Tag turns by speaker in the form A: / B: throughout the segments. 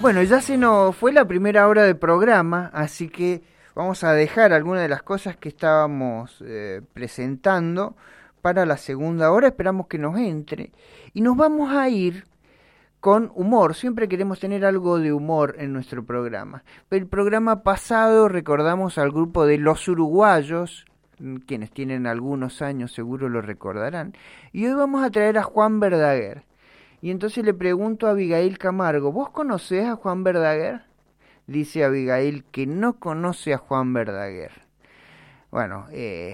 A: Bueno, ya se nos fue la primera hora de programa, así que vamos a dejar algunas de las cosas que estábamos presentando para la segunda hora. Esperamos que nos entre y nos vamos a ir con humor. Siempre queremos tener algo de humor en nuestro programa. El programa pasado recordamos al grupo de Los Uruguayos, quienes tienen algunos años seguro lo recordarán, y hoy vamos a traer a Juan Verdaguer. Y entonces le pregunto a Abigail Camargo, ¿vos conocés a Juan Verdaguer? Dice Abigail que no conoce a Juan Verdaguer. Bueno,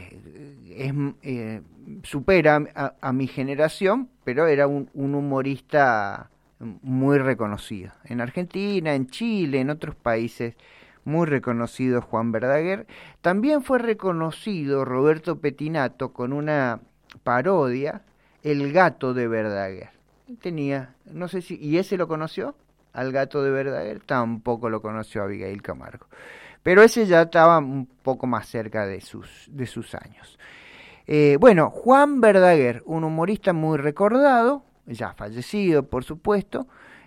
A: supera a mi generación, pero era un humorista muy reconocido. En Argentina, en Chile, en otros países, muy reconocido Juan Verdaguer. También fue reconocido Roberto Petinato con una parodia, El gato de Verdaguer. Tenía, no sé si, ¿y ese lo conoció? Al gato de Verdaguer, tampoco lo conoció Abigail Camargo. Pero ese ya estaba un poco más cerca de sus años. Bueno, Juan Verdaguer, un humorista muy recordado, ya fallecido, por supuesto.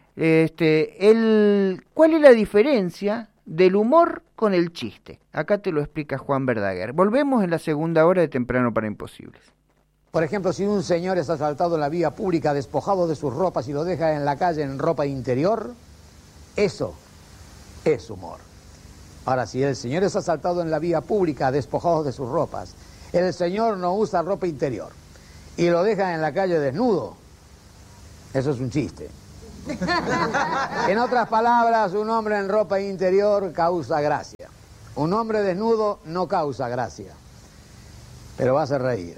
A: ¿Cuál es la diferencia del humor con el chiste? Acá te lo explica Juan Verdaguer. Volvemos en la segunda hora de Temprano para Imposibles.
B: Por ejemplo, si un señor es asaltado en la vía pública despojado de sus ropas y lo deja en la calle en ropa interior, eso es humor. Ahora, si el señor es asaltado en la vía pública despojado de sus ropas, el señor no usa ropa interior y lo deja en la calle desnudo, eso es un chiste. En otras palabras, un hombre en ropa interior causa gracia. Un hombre desnudo no causa gracia, pero va a hacer reír.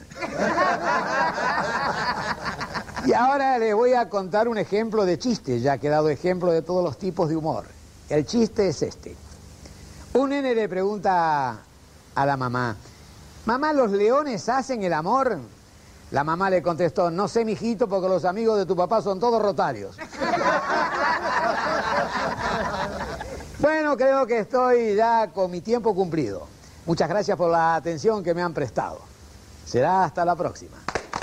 B: Y ahora les voy a contar un ejemplo de chiste, ya que he dado ejemplo de todos los tipos de humor. El chiste es este. Un nene le pregunta a la mamá, «Mamá, ¿los leones hacen el amor?» La mamá le contestó, «No sé, mijito, porque los amigos de tu papá son todos rotarios». Bueno, creo que estoy ya con mi tiempo cumplido. Muchas gracias por la atención que me han prestado. Será hasta la próxima.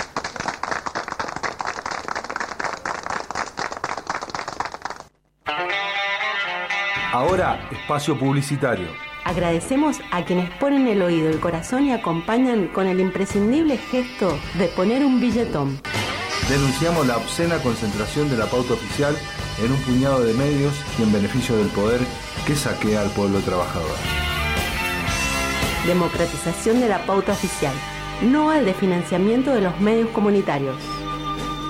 C: Ahora, espacio publicitario.
D: Agradecemos a quienes ponen el oído, el corazón y acompañan con el imprescindible gesto de poner un billetón.
C: Denunciamos la obscena concentración de la pauta oficial en un puñado de medios y en beneficio del poder que saquea al pueblo trabajador.
D: Democratización de la pauta oficial. No al desfinanciamiento de los medios comunitarios.